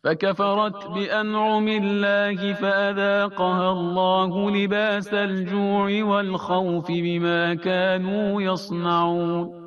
فكفرت بأنعم الله فأذاقها الله لباس الجوع والخوف بما كانوا يصنعون